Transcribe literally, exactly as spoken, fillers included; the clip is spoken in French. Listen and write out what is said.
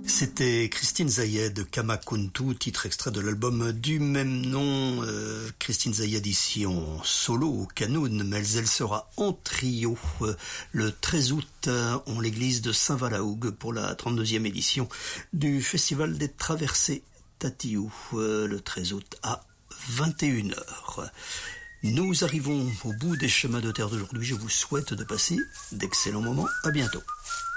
C'était Christine Zayed de Kamakuntu, titre extrait de l'album du même nom. Euh, Christine Zayed ici en solo au Canoun, mais elle sera en trio euh, le treize août euh, en l'église de Saint-Valahougue pour la trente-deuxième édition du Festival des Traversées Tatiou, euh, le treize août à vingt et une heures. Nous arrivons au bout des chemins de terre d'aujourd'hui. Je vous souhaite de passer d'excellents moments. À bientôt.